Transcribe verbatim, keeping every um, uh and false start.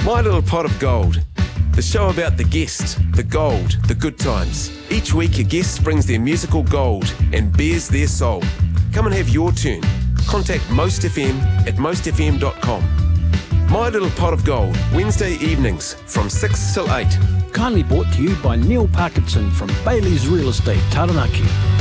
My Little Pot of Gold, the show about the guest, the gold, the good times. Each week a guest brings their musical gold and bears their soul. Come and have your turn. Contact Most F M at most f m dot com. My Little Pot of Gold, Wednesday evenings from six till eight. Kindly brought to you by Neil Parkinson from Bailey's Real Estate, Taranaki.